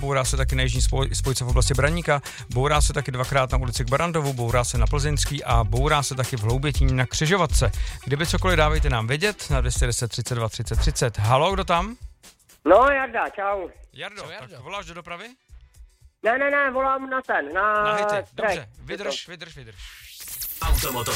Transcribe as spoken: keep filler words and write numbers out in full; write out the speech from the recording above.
bourá se taky na jižní spojce v oblasti Braníka, bourá se taky dvakrát na ulici k Barandovu, bourá se na Plzeňský a bourá se taky v Hloubětíně na Křižovatce. Kdyby cokoliv, dávejte nám vědět na dvě stě deset třicet dva třicet třicet. Halo, kdo tam? No, Jarda, čau. Jardo, Jardo, tak voláš do dopravy? Ne, ne, ne, volám na ten, na... Na hity, track. dobře, vydrž, vydrž, vydrž. Automoto